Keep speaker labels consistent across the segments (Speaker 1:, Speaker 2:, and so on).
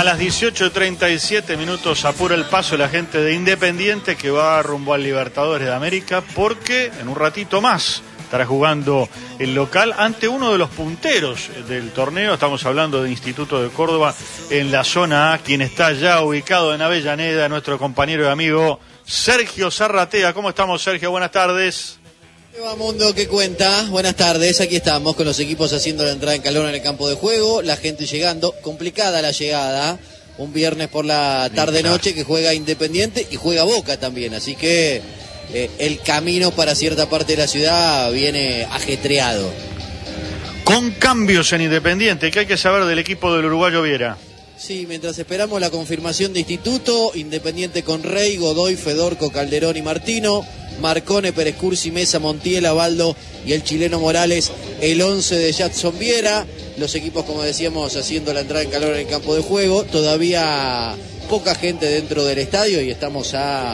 Speaker 1: A las 18:37 apura el paso la gente de Independiente, que va rumbo al Libertadores de América, porque en un ratito más estará jugando el local ante uno de los punteros del torneo. Estamos hablando de Instituto de Córdoba en la zona A, quien está ya ubicado en Avellaneda, nuestro compañero y amigo Sergio Zarratea. ¿Cómo estamos, Sergio? Buenas tardes.
Speaker 2: ¿Qué va, mundo? ¿Qué cuenta? Buenas tardes, aquí estamos con los equipos haciendo la entrada en calor en el campo de juego, la gente llegando, complicada la llegada, un viernes por la tarde-noche que juega Independiente y juega Boca también, así que el camino para cierta parte de la ciudad viene ajetreado.
Speaker 1: Con cambios en Independiente, ¿qué hay que saber del equipo del uruguayo Viera?
Speaker 2: Sí, mientras esperamos la confirmación de Instituto, Independiente con Rey, Godoy, Fedorco, Calderón y Martino, Marcone, Pérez Cursi, Mesa, Montiel, Abaldo y el chileno Morales, el 11 de Jadson Viera. Los equipos, como decíamos, haciendo la entrada en calor en el campo de juego. Todavía poca gente dentro del estadio y estamos a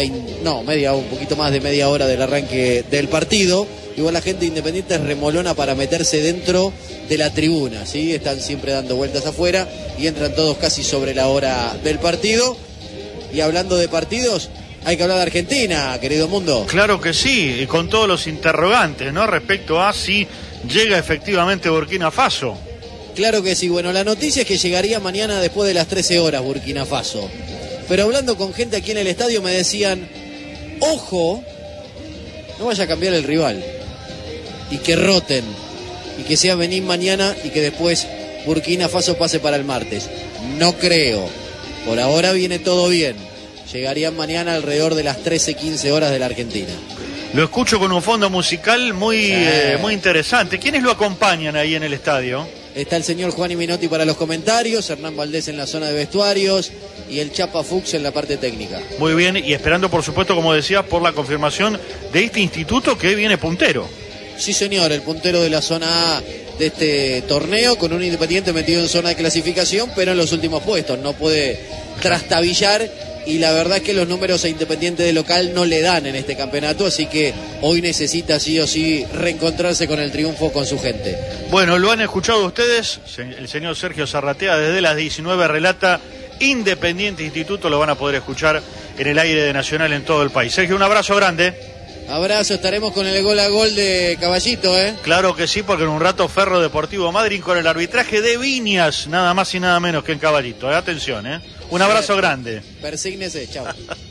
Speaker 2: un poquito más de media hora del arranque del partido. Igual la gente Independiente es remolona para meterse dentro de la tribuna, ¿sí? Están siempre dando vueltas afuera y entran todos casi sobre la hora del partido. Y hablando de partidos, hay que hablar de Argentina, querido mundo.
Speaker 1: Claro que sí, y con todos los interrogantes, ¿no? Respecto a si llega efectivamente Burkina Faso.
Speaker 2: Claro que sí. Bueno, la noticia es que llegaría mañana después de las 13 horas Burkina Faso. Pero hablando con gente aquí en el estadio me decían, ojo, no vaya a cambiar el rival. Y que roten. Y que sea Benín mañana y que después Burkina Faso pase para el martes. No creo. Por ahora viene todo bien. Llegarían mañana alrededor de las 13:15 horas de la Argentina.
Speaker 1: Lo escucho con un fondo musical muy interesante. ¿Quiénes lo acompañan ahí en el estadio?
Speaker 2: Está el señor Juan Minotti para los comentarios, Hernán Valdés en la zona de vestuarios y el Chapa Fuchs en la parte técnica.
Speaker 1: Muy bien, y esperando por supuesto, como decías, por la confirmación de este instituto que viene puntero.
Speaker 2: Sí, señor, el puntero de la zona A de este torneo, con un Independiente metido en zona de clasificación, pero en los últimos puestos, no puede trastabillar, y la verdad es que los números a Independiente de local no le dan en este campeonato, así que hoy necesita sí o sí reencontrarse con el triunfo con su gente.
Speaker 1: Bueno, lo han escuchado ustedes, el señor Sergio Zarratea desde las 19 relata Independiente Instituto, lo van a poder escuchar en el aire de Nacional en todo el país. Sergio, un abrazo grande.
Speaker 2: Abrazo, estaremos con el gol a gol de Caballito, ¿eh?
Speaker 1: Claro que sí, porque en un rato Ferro Deportivo Madryn con el arbitraje de Viñas, nada más y nada menos que en Caballito, ¿eh? Atención, ¿eh? Un abrazo grande.
Speaker 2: Persígnese, chao.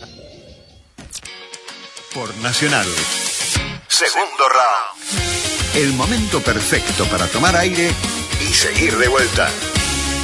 Speaker 3: Por Nacional. Segundo round. El momento perfecto para tomar aire y seguir de vuelta.